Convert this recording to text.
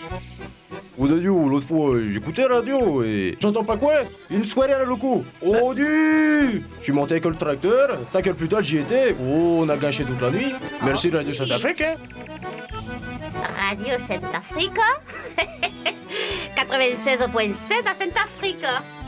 Oh Dadio, l'autre fois, j'écoutais la radio et j'entends pas quoi. Une soirée à la loco. Oh Dieu. Je suis monté avec le tracteur, 5 heures plus tard j'y étais. Oh, on a gâché toute la nuit. Merci Radio Centrafrique, hein. Radio Centrafrique 96.7 à Centrafrique.